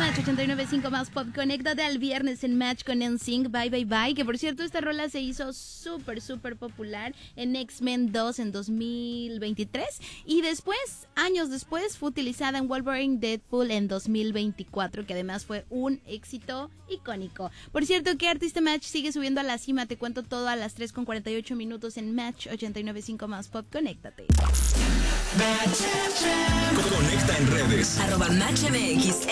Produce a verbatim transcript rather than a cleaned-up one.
Match ochenta y nueve punto cinco más Pop. Conéctate al viernes en Match con N Sync, Bye Bye Bye. Que por cierto, esta rola se hizo súper, súper popular en X-Men dos en dos mil veintitrés. Y después, años después, fue utilizada en Wolverine Deadpool en dos mil veinticuatro. Que además fue un éxito icónico. Por cierto, ¿qué artista Match sigue subiendo a la cima? Te cuento todo a las tres con cuarenta y ocho minutos en Match ochenta y nueve punto cinco más Pop. Conéctate. Conecta en redes. Arroba Match M X.